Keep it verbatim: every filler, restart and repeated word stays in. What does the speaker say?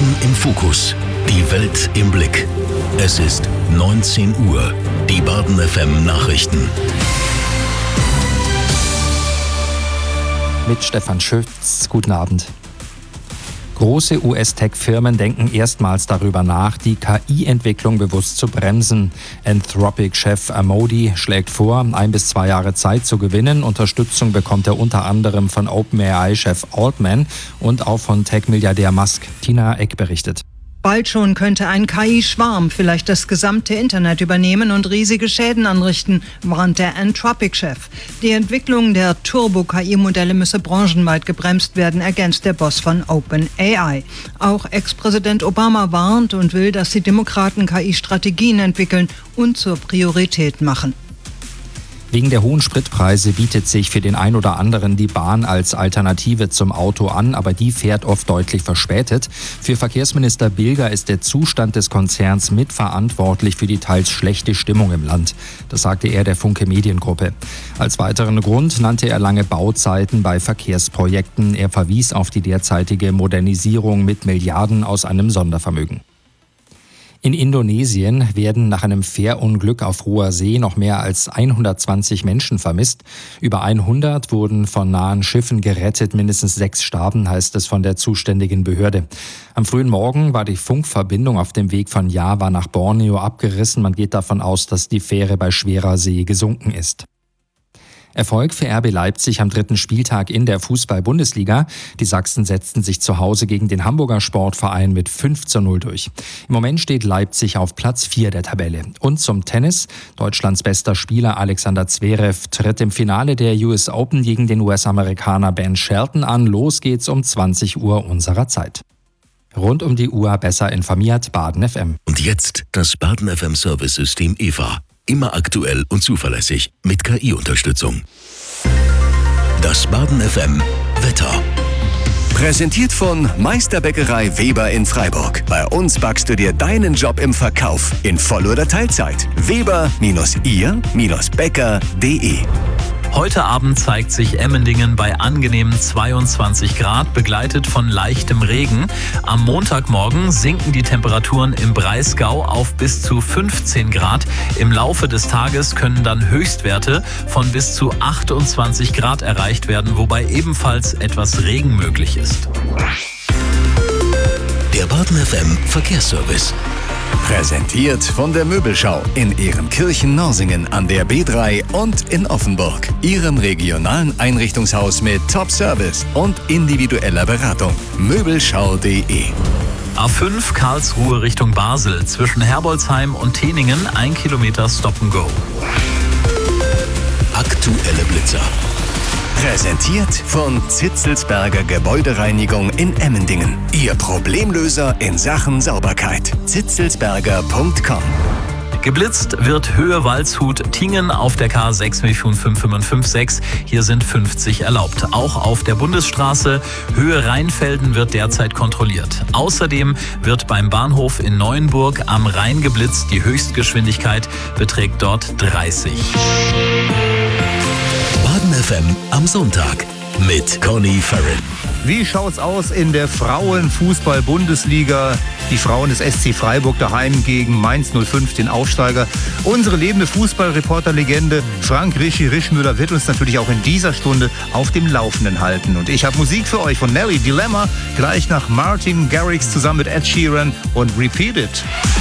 Baden im Fokus. Die Welt im Blick. Es ist neunzehn Uhr. Die Baden F M Nachrichten. Mit Stefan Schütz. Guten Abend. Große U S-Tech-Firmen denken erstmals darüber nach, die K I-Entwicklung bewusst zu bremsen. Anthropic-Chef Amody schlägt vor, ein bis zwei Jahre Zeit zu gewinnen. Unterstützung bekommt er unter anderem von OpenAI-Chef Altman und auch von Tech-Milliardär Musk. Tina Eck berichtet. Bald schon könnte ein K I-Schwarm vielleicht das gesamte Internet übernehmen und riesige Schäden anrichten, warnt der Anthropic-Chef. Die Entwicklung der Turbo-K I-Modelle müsse branchenweit gebremst werden, ergänzt der Boss von OpenAI. Auch Ex-Präsident Obama warnt und will, dass die Demokraten K I-Strategien entwickeln und zur Priorität machen. Wegen der hohen Spritpreise bietet sich für den ein oder anderen die Bahn als Alternative zum Auto an, aber die fährt oft deutlich verspätet. Für Verkehrsminister Bilger ist der Zustand des Konzerns mitverantwortlich für die teils schlechte Stimmung im Land. Das sagte er der Funke Mediengruppe. Als weiteren Grund nannte er lange Bauzeiten bei Verkehrsprojekten. Er verwies auf die derzeitige Modernisierung mit Milliarden aus einem Sondervermögen. In Indonesien werden nach einem Fährunglück auf hoher See noch mehr als hundertzwanzig Menschen vermisst. Über hundert wurden von nahen Schiffen gerettet, mindestens sechs starben, heißt es von der zuständigen Behörde. Am frühen Morgen war die Funkverbindung auf dem Weg von Java nach Borneo abgerissen. Man geht davon aus, dass die Fähre bei schwerer See gesunken ist. Erfolg für R B Leipzig am dritten Spieltag in der Fußball-Bundesliga. Die Sachsen setzten sich zu Hause gegen den Hamburger Sportverein mit fünf zu null durch. Im Moment steht Leipzig auf Platz vier der Tabelle. Und zum Tennis. Deutschlands bester Spieler Alexander Zverev tritt im Finale der U S Open gegen den U S-Amerikaner Ben Shelton an. Los geht's um zwanzig Uhr unserer Zeit. Rund um die Uhr besser informiert, Baden F M. Und jetzt das Baden F M Service-System E V A. Immer aktuell und zuverlässig mit K I-Unterstützung. Das Baden F M Wetter. Präsentiert von Meisterbäckerei Weber in Freiburg. Bei uns backst du dir deinen Job im Verkauf in Voll- oder Teilzeit. Weber ihr Bäcker punkt de. Heute Abend zeigt sich Emmendingen bei angenehmen zweiundzwanzig Grad, begleitet von leichtem Regen. Am Montagmorgen sinken die Temperaturen im Breisgau auf bis zu fünfzehn Grad. Im Laufe des Tages können dann Höchstwerte von bis zu achtundzwanzig Grad erreicht werden, wobei ebenfalls etwas Regen möglich ist. Der Baden F M Verkehrsservice. Präsentiert von der Möbelschau in Ehrenkirchen-Norsingen an der B drei und in Offenburg. Ihrem regionalen Einrichtungshaus mit Top-Service und individueller Beratung. Möbelschau punkt de. A fünf Karlsruhe Richtung Basel. Zwischen Herbolzheim und Teningen ein Kilometer Stop and Go. Aktuelle Blitzer. Präsentiert von Zitzelsberger Gebäudereinigung in Emmendingen. Ihr Problemlöser in Sachen Sauberkeit. zitzelsberger punkt com. Geblitzt wird Höhe Waldshut Tingen auf der K sechs fünf fünf fünf fünf sechs. Hier sind fünfzig erlaubt. Auch auf der Bundesstraße Höhe Rheinfelden wird derzeit kontrolliert. Außerdem wird beim Bahnhof in Neuenburg am Rhein geblitzt. Die Höchstgeschwindigkeit beträgt dort dreißig. Baden F M am Sonntag mit Conny Farren. Wie schaut's aus in der Frauenfußball-Bundesliga? Die Frauen des S C Freiburg daheim gegen Mainz null fünf, den Aufsteiger. Unsere lebende Fußballreporter-Legende Frank Rischi Rischmüller wird uns natürlich auch in dieser Stunde auf dem Laufenden halten. Und ich habe Musik für euch von Nelly, Dilemma, gleich nach Martin Garrix zusammen mit Ed Sheeran und Repeat It.